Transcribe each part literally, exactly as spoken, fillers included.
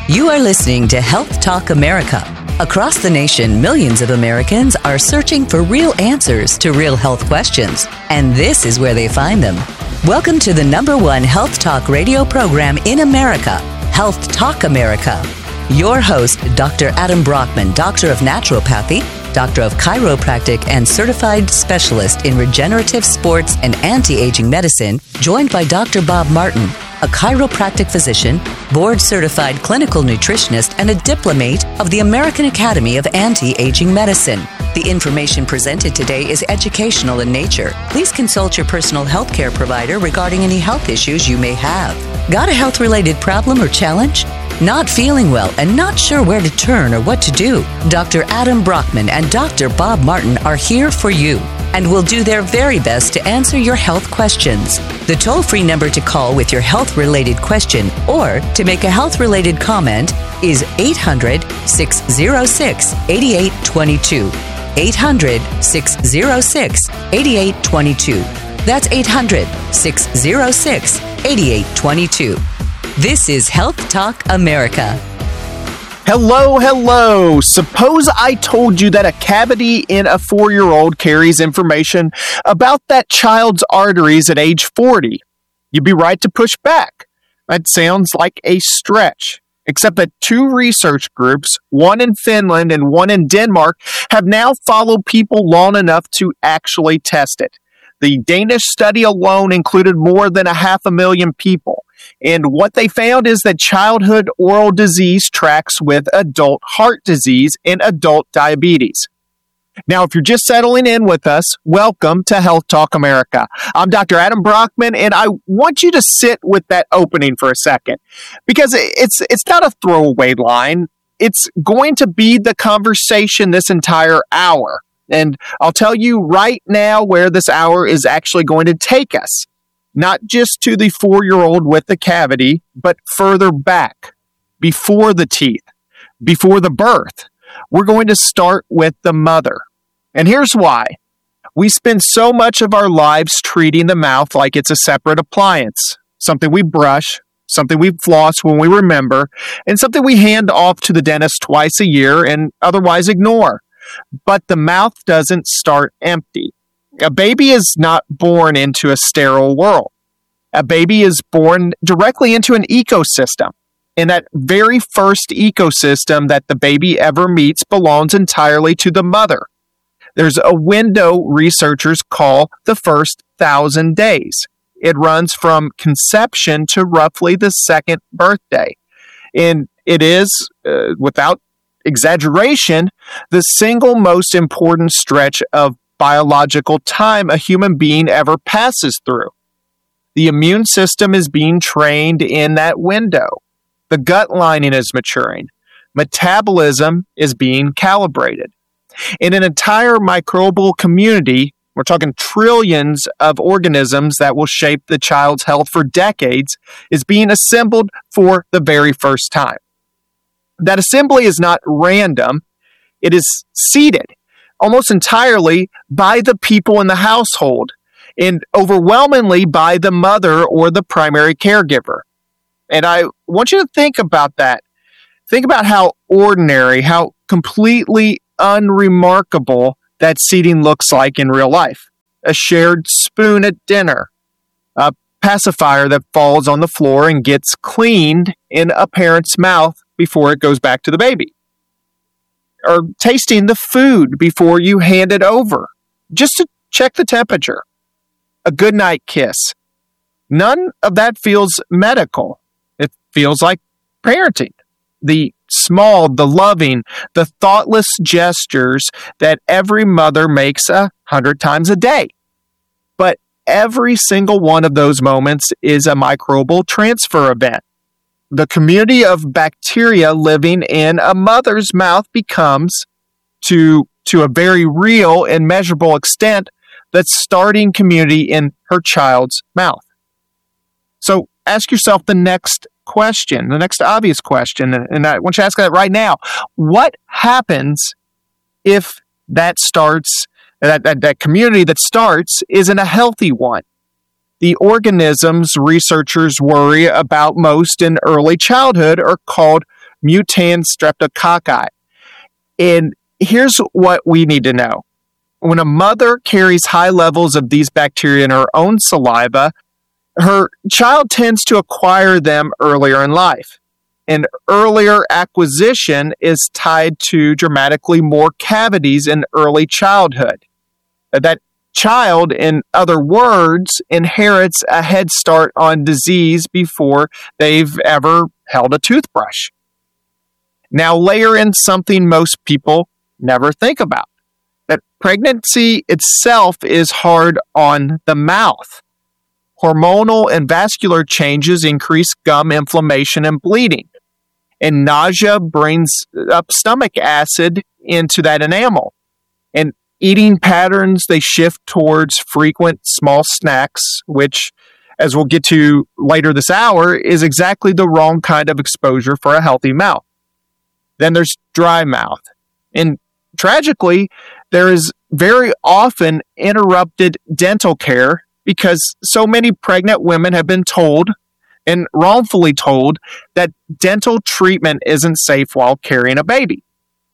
You are listening to Health Talk America. Across the nation, millions of Americans are searching for real answers to real health questions, and this is where they find them. Welcome to the number one health talk radio program in America, Health Talk America. Your host, Doctor Adam Brockman, Doctor of Naturopathy, Doctor of Chiropractic, and Certified Specialist in Regenerative Sports and Anti-Aging Medicine, joined by Doctor Bob Martin, a chiropractic physician, board-certified clinical nutritionist, and a diplomate of the American Academy of Anti-Aging Medicine. The information presented today is educational in nature. Please consult your personal health care provider regarding any health issues you may have. Got a health-related problem or challenge? Not feeling well and not sure where to turn or what to do? Doctor Adam Brockman and Doctor Bob Martin are here for you and will do their very best to answer your health questions. The toll-free number to call with your health-related question or to make a health-related comment is eight hundred, six oh six, eight eight two two. eight hundred, six oh six, eight eight two two. That's eight hundred, six oh six, eight eight two two. This is Health Talk America. Hello, hello. Suppose I told you that a cavity in a four-year-old carries information about that child's arteries at age forty. You'd be right to push back. That sounds like a stretch. Except that two research groups, one in Finland and one in Denmark, have now followed people long enough to actually test it. The Danish study alone included more than a half a million people. And what they found is that childhood oral disease tracks with adult heart disease and adult diabetes. Now, if you're just settling in with us, welcome to Health Talk America. I'm Doctor Adam Brockman, and I want you to sit with that opening for a second, because it's it's not a throwaway line. It's going to be the conversation this entire hour. And I'll tell you right now where this hour is actually going to take us. Not just to the four-year-old with the cavity, but further back, before the teeth, before the birth. We're going to start with the mother. And here's why. We spend so much of our lives treating the mouth like it's a separate appliance, something we brush, something we floss when we remember, and something we hand off to the dentist twice a year and otherwise ignore. But the mouth doesn't start empty. A baby is not born into a sterile world. A baby is born directly into an ecosystem. And that very first ecosystem that the baby ever meets belongs entirely to the mother. There's a window researchers call the first thousand days. It runs from conception to roughly the second birthday. And it is, uh, without exaggeration, the single most important stretch of biological time a human being ever passes through. The immune system is being trained in that window. The gut lining is maturing. Metabolism is being calibrated. In an entire microbial community, we're talking trillions of organisms that will shape the child's health for decades, is being assembled for the very first time. That assembly is not random. It is seeded almost entirely by the people in the household and overwhelmingly by the mother or the primary caregiver. And I want you to think about that. Think about how ordinary, how completely unremarkable that seeding looks like in real life. A shared spoon at dinner, a pacifier that falls on the floor and gets cleaned in a parent's mouth before it goes back to the baby. Or tasting the food before you hand it over, just to check the temperature. A goodnight kiss. None of that feels medical. It feels like parenting. The small, the loving, the thoughtless gestures that every mother makes a hundred times a day. But every single one of those moments is a microbial transfer event. The community of bacteria living in a mother's mouth becomes, to, to a very real and measurable extent, the starting community in her child's mouth. So ask yourself the next question, the next obvious question, and I want you to ask that right now. What happens if that starts, that, that, that community that starts isn't a healthy one? The organisms researchers worry about most in early childhood are called Mutans streptococci. And here's what we need to know. When a mother carries high levels of these bacteria in her own saliva, her child tends to acquire them earlier in life. And earlier acquisition is tied to dramatically more cavities in early childhood. That child, in other words, inherits a head start on disease before they've ever held a toothbrush. Now layer in something most people never think about. That pregnancy itself is hard on the mouth. Hormonal and vascular changes increase gum inflammation and bleeding. And nausea brings up stomach acid into that enamel. And eating patterns, they shift towards frequent small snacks, which, as we'll get to later this hour, is exactly the wrong kind of exposure for a healthy mouth. Then there's dry mouth. And tragically, there is very often interrupted dental care because so many pregnant women have been told, and wrongfully told, that dental treatment isn't safe while carrying a baby.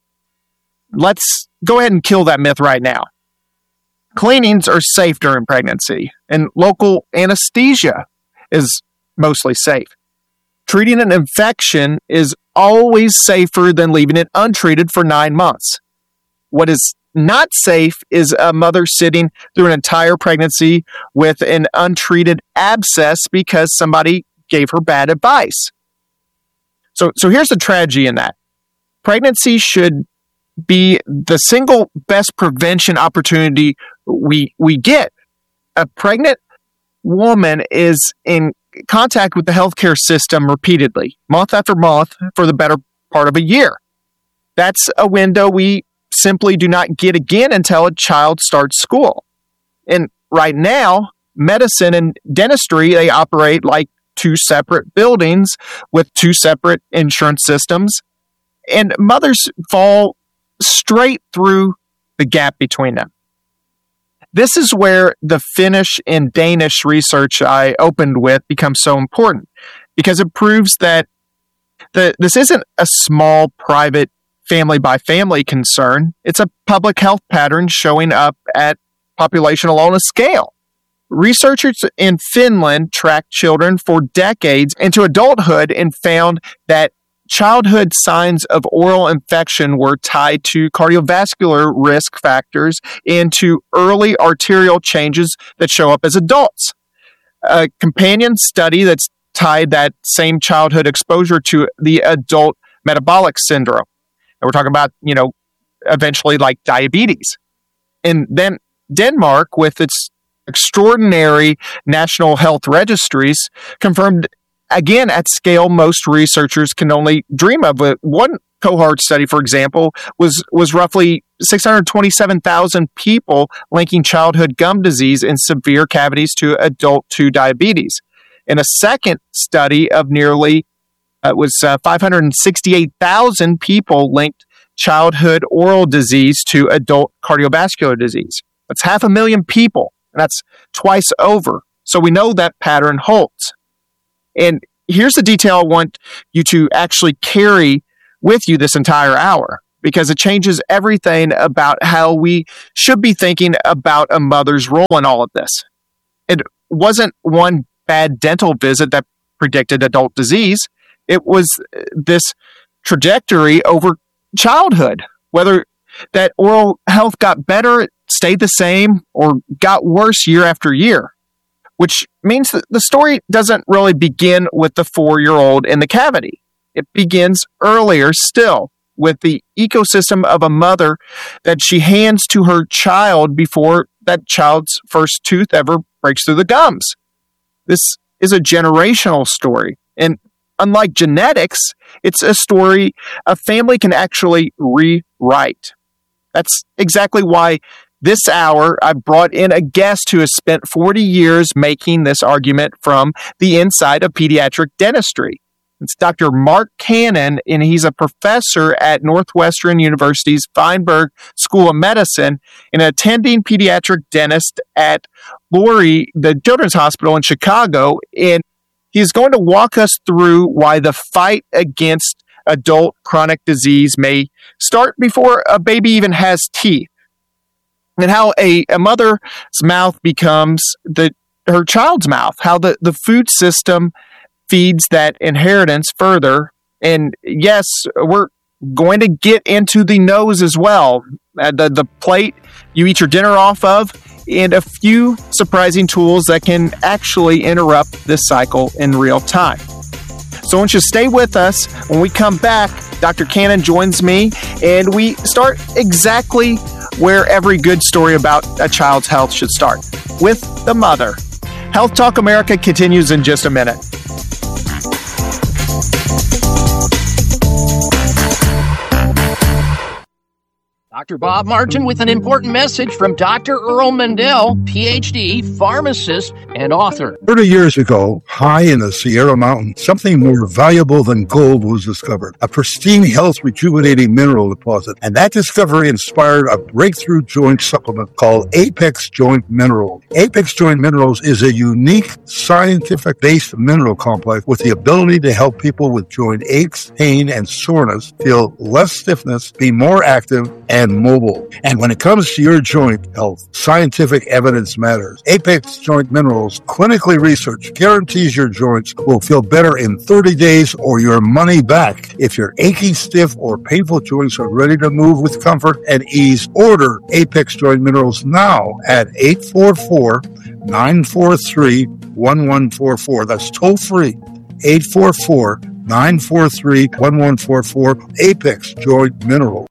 Let's go ahead and kill that myth right now. Cleanings are safe during pregnancy, and local anesthesia is mostly safe. Treating an infection is always safer than leaving it untreated for nine months. What is not safe is a mother sitting through an entire pregnancy with an untreated abscess because somebody gave her bad advice. So, so here's the tragedy in that. Pregnancy should be the single best prevention opportunity we we get. A pregnant woman is in contact with the healthcare system repeatedly, month after month, for the better part of a year. That's a window we simply do not get again until a child starts school. And right now, medicine and dentistry, they operate like two separate buildings with two separate insurance systems, and mothers fall straight through the gap between them. This is where the Finnish and Danish research I opened with becomes so important, because it proves that the, this isn't a small, private, family-by-family concern. It's a public health pattern showing up at population alone a scale. Researchers in Finland tracked children for decades into adulthood and found that childhood signs of oral infection were tied to cardiovascular risk factors and to early arterial changes that show up as adults. A companion study that's tied that same childhood exposure to the adult metabolic syndrome. And we're talking about, you know, eventually like diabetes. And then Denmark, with its extraordinary national health registries, confirmed again at scale most researchers can only dream of. One cohort study, for example, was was roughly six hundred twenty-seven thousand people linking childhood gum disease and severe cavities to adult two diabetes. In a second study of nearly uh, was uh, five hundred sixty-eight thousand people linked childhood oral disease to adult cardiovascular disease. That's half a million people, and that's twice over. So we know that pattern holds. And here's the detail I want you to actually carry with you this entire hour, because it changes everything about how we should be thinking about a mother's role in all of this. It wasn't one bad dental visit that predicted adult disease. It was this trajectory over childhood, whether that oral health got better, stayed the same, or got worse year after year. Which means that the story doesn't really begin with the four-year-old in the cavity. It begins earlier still, with the ecosystem of a mother that she hands to her child before that child's first tooth ever breaks through the gums. This is a generational story. And unlike genetics, it's a story a family can actually rewrite. That's exactly why this hour, I brought in a guest who has spent forty years making this argument from the inside of pediatric dentistry. It's Doctor Mark Cannon, and he's a professor at Northwestern University's Feinberg School of Medicine and an attending pediatric dentist at Lurie, the Children's Hospital in Chicago. And he's going to walk us through why the fight against adult chronic disease may start before a baby even has teeth, and how a, a mother's mouth becomes the her child's mouth, how the, the food system feeds that inheritance further. And yes, we're going to get into the nose as well, uh, the, the plate you eat your dinner off of, and a few surprising tools that can actually interrupt this cycle in real time. So I want you to stay with us. When we come back, Doctor Cannon joins me, and we start exactly where every good story about a child's health should start, with the mother. Health Talk America continues in just a minute. Doctor Bob Martin with an important message from Doctor Earl Mendel, P H D, pharmacist, and author. thirty years ago, high in the Sierra Mountains, something more valuable than gold was discovered. A pristine, health-rejuvenating mineral deposit. And that discovery inspired a breakthrough joint supplement called Apex Joint Minerals. Apex Joint Minerals is a unique, scientific-based mineral complex with the ability to help people with joint aches, pain, and soreness feel less stiffness, be more active, and mobile. And when it comes to your joint health, scientific evidence matters. Apex Joint Minerals, clinically researched, guarantees your joints will feel better in thirty days or your money back. If your achy, stiff, or painful joints are ready to move with comfort and ease, order Apex Joint Minerals now at eight four four, nine four three, one one four four. That's toll free. eight four four, nine four three, one one four four. Apex Joint Minerals.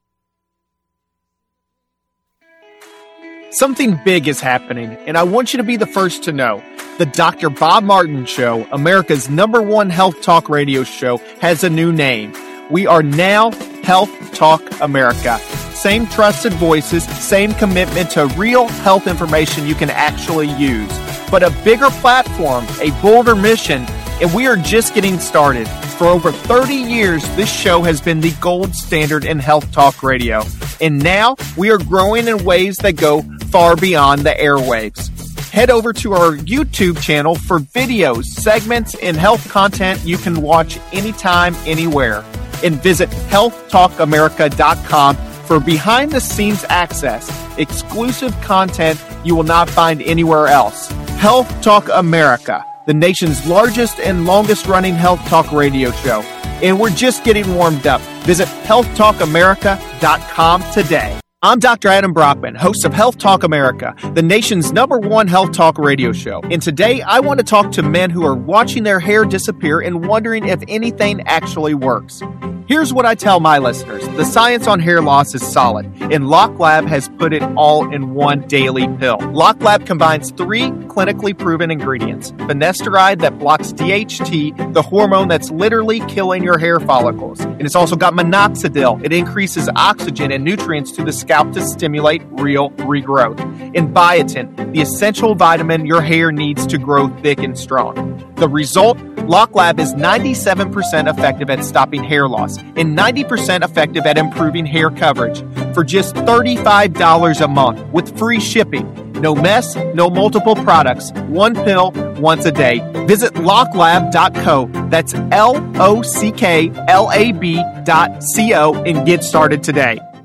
Something big is happening, and I want you to be the first to know. The Doctor Bob Martin Show, America's number one health talk radio show, has a new name. We are now Health Talk America. Same trusted voices, same commitment to real health information you can actually use. But a bigger platform, a bolder mission, and we are just getting started. For over thirty years, this show has been the gold standard in health talk radio. And now we are growing in ways that go far beyond the airwaves. Head over to our YouTube channel for videos, segments, and health content you can watch anytime, anywhere. And visit health talk america dot com for behind-the-scenes access, exclusive content you will not find anywhere else. Health Talk America, the nation's largest and longest-running health talk radio show. And we're just getting warmed up. Visit health talk america dot com today. I'm Doctor Adam Brockman, host of Health Talk America, the nation's number one health talk radio show. And today, I want to talk to men who are watching their hair disappear and wondering if anything actually works. Here's what I tell my listeners. The science on hair loss is solid, and LockLab has put it all in one daily pill. LockLab combines three clinically proven ingredients. Finasteride that blocks D H T, the hormone that's literally killing your hair follicles. And it's also got minoxidil. It increases oxygen and nutrients to the scalp to stimulate real regrowth. And biotin, the essential vitamin your hair needs to grow thick and strong. The result? LockLab is ninety-seven percent effective at stopping hair loss and ninety percent effective at improving hair coverage for just thirty-five dollars a month with free shipping. No mess, no multiple products, one pill, once a day. Visit lock lab dot co. That's L O C K L A B dot C O and get started today.